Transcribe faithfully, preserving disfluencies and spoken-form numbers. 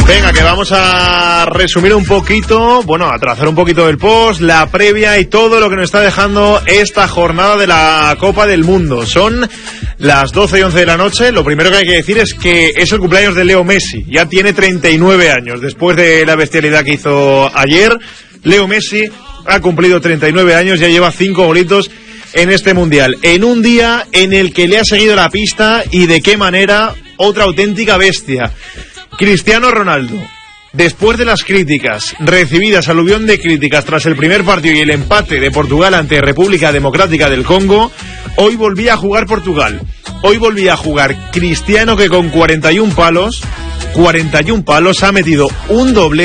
Venga, que vamos a resumir un poquito, bueno, a trazar un poquito el post, la previa y todo lo que nos está dejando esta jornada de la Copa del Mundo. Son las doce y once de la noche. Lo primero que hay que decir es que es el cumpleaños de Leo Messi. Ya tiene treinta y nueve años. Después de la bestialidad que hizo ayer, Leo Messi ha cumplido treinta y nueve años, ya lleva cinco golitos en este Mundial. En un día en el que le ha seguido la pista y de qué manera otra auténtica bestia. Cristiano Ronaldo, después de las críticas recibidas, aluvión de críticas tras el primer partido y el empate de Portugal ante República Democrática del Congo, hoy volvía a jugar Portugal. Hoy volvía a jugar Cristiano, que con cuarenta y un palos, cuarenta y un palos ha metido un doblete